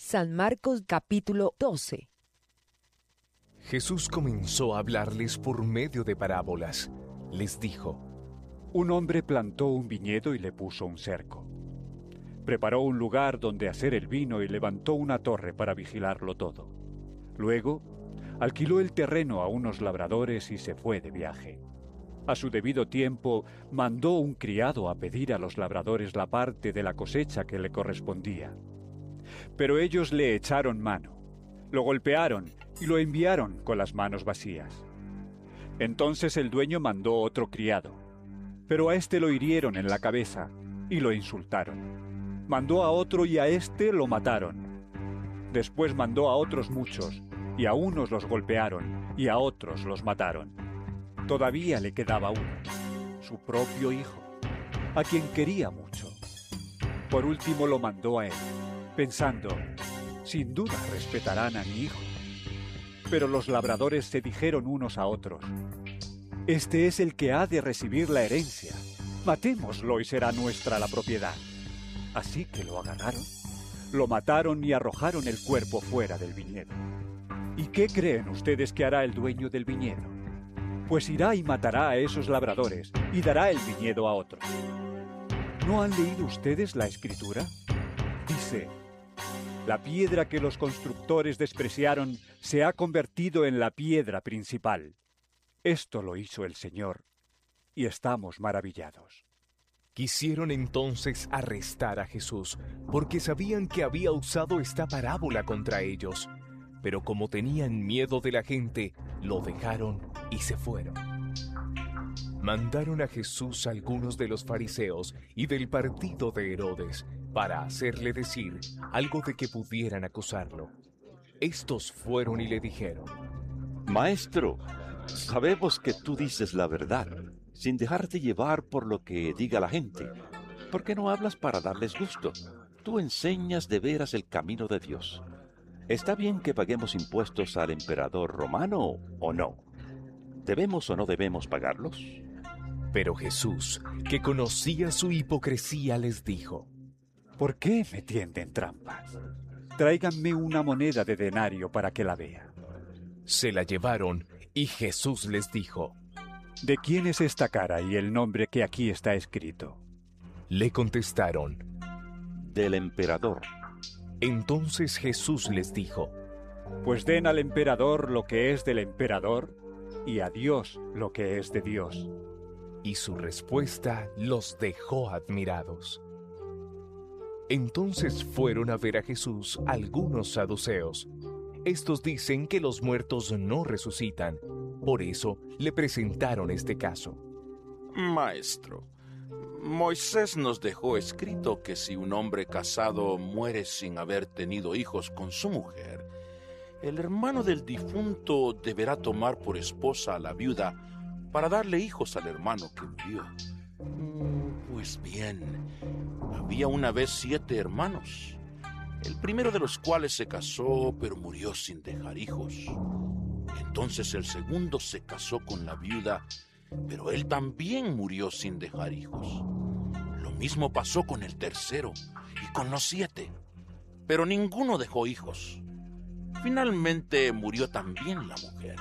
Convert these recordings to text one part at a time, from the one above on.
San Marcos capítulo 12. Jesús comenzó a hablarles por medio de parábolas. Les dijo: Un hombre plantó un viñedo y le puso un cerco. Preparó un lugar donde hacer el vino y levantó una torre para vigilarlo todo. Luego, alquiló el terreno a unos labradores y se fue de viaje. A su debido tiempo, mandó un criado a pedir a los labradores la parte de la cosecha que le correspondía. Pero ellos le echaron mano, lo golpearon y lo enviaron con las manos vacías. Entonces el dueño mandó otro criado, pero a éste lo hirieron en la cabeza y lo insultaron. Mandó a otro y a éste lo mataron. Después mandó a otros muchos, y a unos los golpearon y a otros los mataron. Todavía le quedaba uno, su propio hijo, a quien quería mucho. Por último lo mandó a él, pensando: sin duda respetarán a mi hijo. Pero los labradores se dijeron unos a otros: este es el que ha de recibir la herencia. Matémoslo y será nuestra la propiedad. Así que lo agarraron, lo mataron y arrojaron el cuerpo fuera del viñedo. ¿Y qué creen ustedes que hará el dueño del viñedo? Pues irá y matará a esos labradores y dará el viñedo a otros. ¿No han leído ustedes la Escritura? Dice: la piedra que los constructores despreciaron se ha convertido en la piedra principal. Esto lo hizo el Señor, y estamos maravillados. Quisieron entonces arrestar a Jesús, porque sabían que había usado esta parábola contra ellos. Pero como tenían miedo de la gente, lo dejaron y se fueron. Mandaron a Jesús a algunos de los fariseos y del partido de Herodes, para hacerle decir algo de que pudieran acusarlo. Estos fueron y le dijeron: Maestro, sabemos que tú dices la verdad, sin dejarte llevar por lo que diga la gente. ¿Por qué no hablas para darles gusto? Tú enseñas de veras el camino de Dios. ¿Está bien que paguemos impuestos al emperador romano o no? ¿Debemos o no debemos pagarlos? Pero Jesús, que conocía su hipocresía, les dijo: ¿Por qué me tienden trampas? Tráiganme una moneda de denario para que la vea. Se la llevaron y Jesús les dijo: ¿De quién es esta cara y el nombre que aquí está escrito? Le contestaron: Del emperador. Entonces Jesús les dijo: Pues den al emperador lo que es del emperador y a Dios lo que es de Dios. Y su respuesta los dejó admirados. Entonces fueron a ver a Jesús algunos saduceos. Estos dicen que los muertos no resucitan. Por eso le presentaron este caso. Maestro, Moisés nos dejó escrito que si un hombre casado muere sin haber tenido hijos con su mujer, el hermano del difunto deberá tomar por esposa a la viuda para darle hijos al hermano que murió. Pues bien, había una vez 7 hermanos, el primero de los cuales se casó, pero murió sin dejar hijos. Entonces el segundo se casó con la viuda, pero él también murió sin dejar hijos. Lo mismo pasó con el tercero y con los 7, pero ninguno dejó hijos. Finalmente murió también la mujer.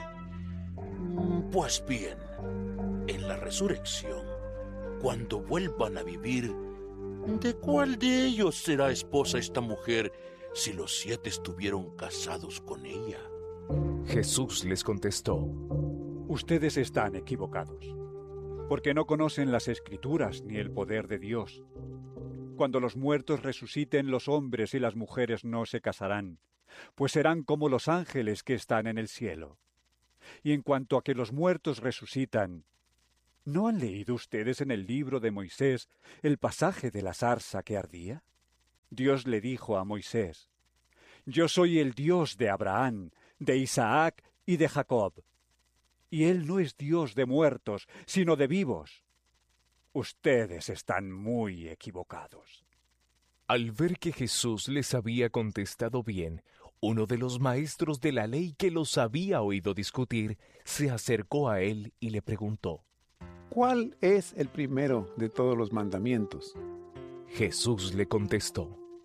Pues bien, en la resurrección, cuando vuelvan a vivir, ¿de cuál de ellos será esposa esta mujer si los 7 estuvieron casados con ella? Jesús les contestó: Ustedes están equivocados, porque no conocen las Escrituras ni el poder de Dios. Cuando los muertos resuciten, los hombres y las mujeres no se casarán, pues serán como los ángeles que están en el cielo. Y en cuanto a que los muertos resucitan, ¿no han leído ustedes en el libro de Moisés el pasaje de la zarza que ardía? Dios le dijo a Moisés: Yo soy el Dios de Abraham, de Isaac y de Jacob. Y Él no es Dios de muertos, sino de vivos. Ustedes están muy equivocados. Al ver que Jesús les había contestado bien, uno de los maestros de la ley que los había oído discutir, se acercó a él y le preguntó: ¿Cuál es el primero de todos los mandamientos? Jesús le contestó: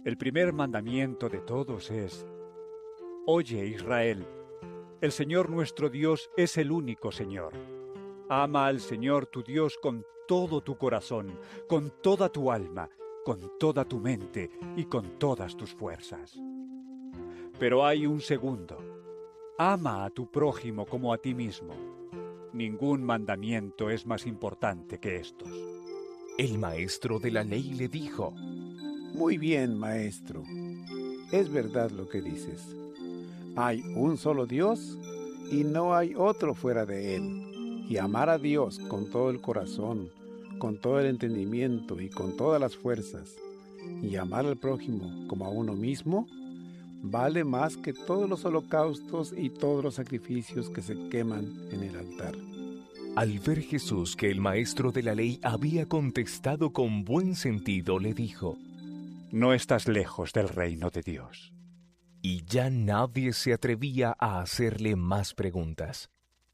El primer mandamiento de todos es: Oye, Israel, el Señor nuestro Dios es el único Señor. Ama al Señor tu Dios con todo tu corazón, con toda tu alma, con toda tu mente y con todas tus fuerzas. Pero hay un segundo: ama a tu prójimo como a ti mismo. Ningún mandamiento es más importante que estos. El maestro de la ley le dijo: Muy bien, maestro. Es verdad lo que dices. Hay un solo Dios y no hay otro fuera de él. Y amar a Dios con todo el corazón, con todo el entendimiento y con todas las fuerzas, y amar al prójimo como a uno mismo, vale más que todos los holocaustos y todos los sacrificios que se queman en el altar. Al ver Jesús que el maestro de la ley había contestado con buen sentido, le dijo: No estás lejos del reino de Dios. Y ya nadie se atrevía a hacerle más preguntas.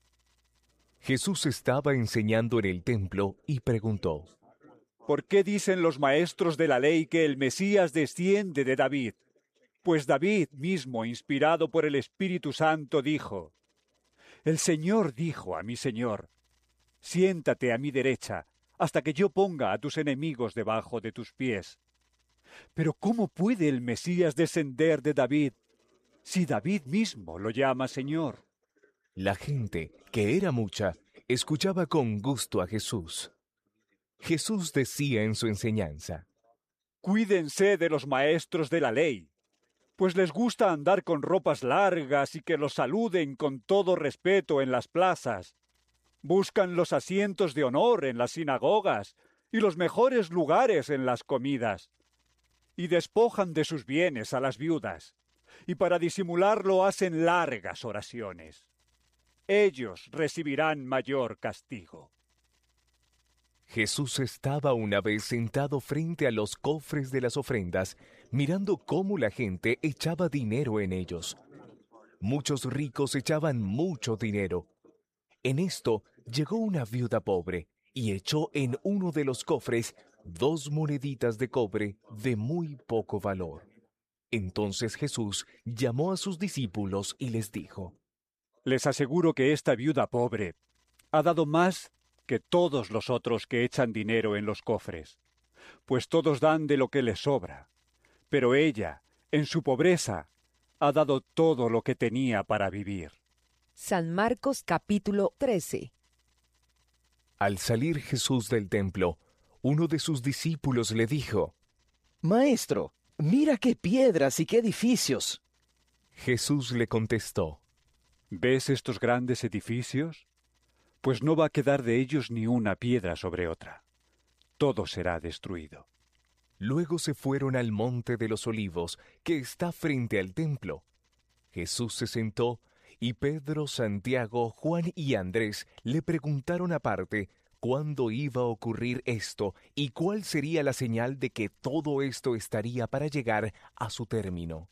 Jesús estaba enseñando en el templo y preguntó: ¿Por qué dicen los maestros de la ley que el Mesías desciende de David? Pues David mismo, inspirado por el Espíritu Santo, dijo: El Señor dijo a mi Señor: Siéntate a mi derecha, hasta que yo ponga a tus enemigos debajo de tus pies. Pero ¿cómo puede el Mesías descender de David, si David mismo lo llama Señor? La gente, que era mucha, escuchaba con gusto a Jesús. Jesús decía en su enseñanza: Cuídense de los maestros de la ley, pues les gusta andar con ropas largas y que los saluden con todo respeto en las plazas. Buscan los asientos de honor en las sinagogas y los mejores lugares en las comidas. Y despojan de sus bienes a las viudas, y para disimularlo hacen largas oraciones. Ellos recibirán mayor castigo. Jesús estaba una vez sentado frente a los cofres de las ofrendas, mirando cómo la gente echaba dinero en ellos. Muchos ricos echaban mucho dinero. En esto llegó una viuda pobre y echó en uno de los cofres 2 moneditas de cobre de muy poco valor. Entonces Jesús llamó a sus discípulos y les dijo: Les aseguro que esta viuda pobre ha dado más que todos los otros que echan dinero en los cofres, pues todos dan de lo que les sobra. Pero ella, en su pobreza, ha dado todo lo que tenía para vivir. San Marcos capítulo 13. Al salir Jesús del templo, uno de sus discípulos le dijo: Maestro, mira qué piedras y qué edificios. Jesús le contestó: ¿Ves estos grandes edificios? Pues no va a quedar de ellos ni una piedra sobre otra. Todo será destruido. Luego se fueron al monte de los olivos, que está frente al templo. Jesús se sentó, y Pedro, Santiago, Juan y Andrés le preguntaron aparte cuándo iba a ocurrir esto y cuál sería la señal de que todo esto estaría para llegar a su término.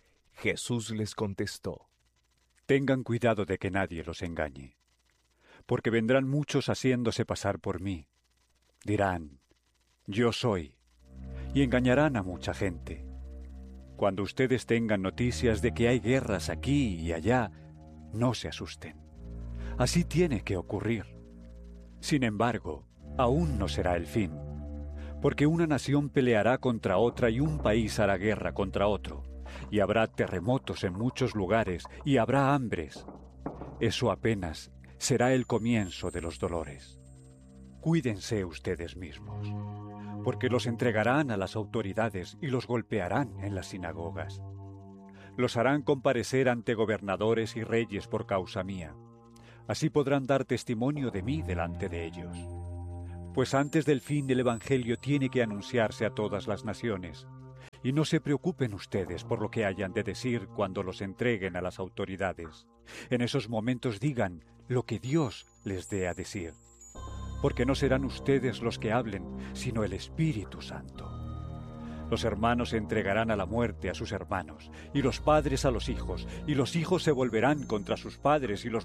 Jesús les contestó: Tengan cuidado de que nadie los engañe, porque vendrán muchos haciéndose pasar por mí. Dirán: Yo soy, y engañarán a mucha gente. Cuando ustedes tengan noticias de que hay guerras aquí y allá, no se asusten. Así tiene que ocurrir. Sin embargo, aún no será el fin, porque una nación peleará contra otra y un país hará guerra contra otro, y habrá terremotos en muchos lugares y habrá hambres. Eso apenas será el comienzo de los dolores. Cuídense ustedes mismos, porque los entregarán a las autoridades y los golpearán en las sinagogas. Los harán comparecer ante gobernadores y reyes por causa mía. Así podrán dar testimonio de mí delante de ellos. Pues antes del fin el Evangelio tiene que anunciarse a todas las naciones. Y no se preocupen ustedes por lo que hayan de decir cuando los entreguen a las autoridades. En esos momentos digan lo que Dios les dé a decir. Porque no serán ustedes los que hablen, sino el Espíritu Santo. Los hermanos entregarán a la muerte a sus hermanos, y los padres a los hijos, y los hijos se volverán contra sus padres y los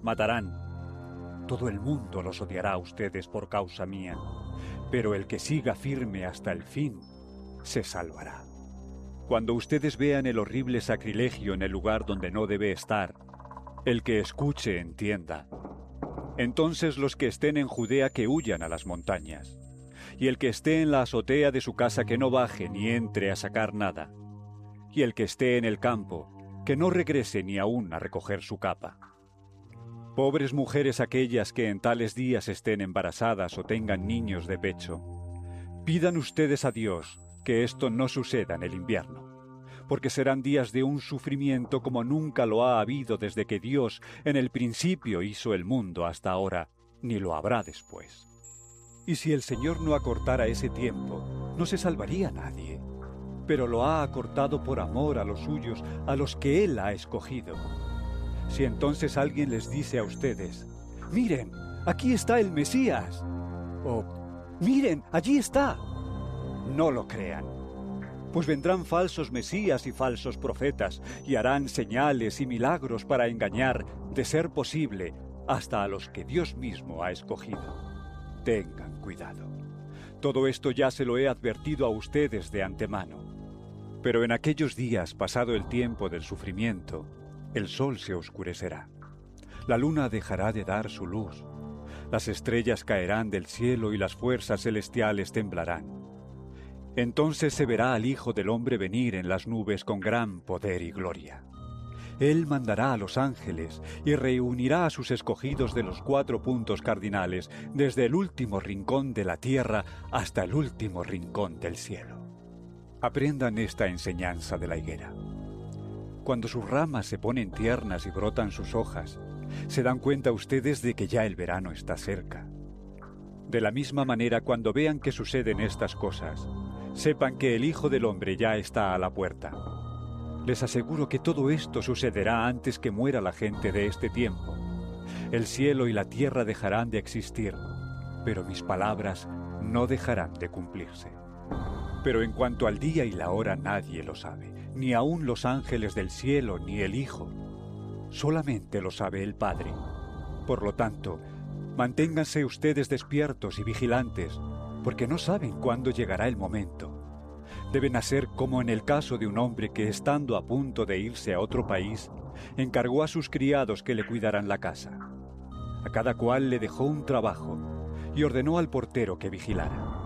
matarán. Todo el mundo los odiará a ustedes por causa mía, pero el que siga firme hasta el fin se salvará. Cuando ustedes vean el horrible sacrilegio en el lugar donde no debe estar, el que escuche entienda. Entonces los que estén en Judea que huyan a las montañas, y el que esté en la azotea de su casa que no baje ni entre a sacar nada, y el que esté en el campo que no regrese ni aún a recoger su capa. Pobres mujeres aquellas que en tales días estén embarazadas o tengan niños de pecho, pidan ustedes a Dios que esto no suceda en el invierno, porque serán días de un sufrimiento como nunca lo ha habido desde que Dios en el principio hizo el mundo hasta ahora, ni lo habrá después. Y si el Señor no acortara ese tiempo, no se salvaría nadie, pero lo ha acortado por amor a los suyos, a los que Él ha escogido. Si entonces alguien les dice a ustedes, «Miren, aquí está el Mesías», o «Miren, allí está», no lo crean, pues vendrán falsos mesías y falsos profetas, y harán señales y milagros para engañar, de ser posible, hasta a los que Dios mismo ha escogido. Tengan cuidado. Todo esto ya se lo he advertido a ustedes de antemano. Pero en aquellos días, pasado el tiempo del sufrimiento, el sol se oscurecerá, la luna dejará de dar su luz, las estrellas caerán del cielo y las fuerzas celestiales temblarán. Entonces se verá al Hijo del Hombre venir en las nubes con gran poder y gloria. Él mandará a los ángeles y reunirá a sus escogidos de los 4 puntos cardinales, desde el último rincón de la tierra hasta el último rincón del cielo. Aprendan esta enseñanza de la higuera. Cuando sus ramas se ponen tiernas y brotan sus hojas, se dan cuenta ustedes de que ya el verano está cerca. De la misma manera, cuando vean que suceden estas cosas, sepan que el Hijo del Hombre ya está a la puerta. Les aseguro que todo esto sucederá antes que muera la gente de este tiempo. El cielo y la tierra dejarán de existir, pero mis palabras no dejarán de cumplirse. Pero en cuanto al día y la hora nadie lo sabe, ni aun los ángeles del cielo ni el Hijo. Solamente lo sabe el Padre. Por lo tanto, manténganse ustedes despiertos y vigilantes, porque no saben cuándo llegará el momento. Deben hacer como en el caso de un hombre que, estando a punto de irse a otro país, encargó a sus criados que le cuidaran la casa. A cada cual le dejó un trabajo y ordenó al portero que vigilara.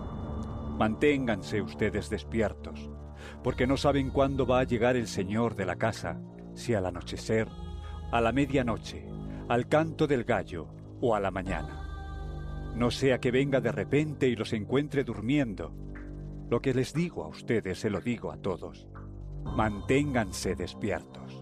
Manténganse ustedes despiertos, porque no saben cuándo va a llegar el señor de la casa, si al anochecer, a la medianoche, al canto del gallo o a la mañana. No sea que venga de repente y los encuentre durmiendo. Lo que les digo a ustedes se lo digo a todos. Manténganse despiertos.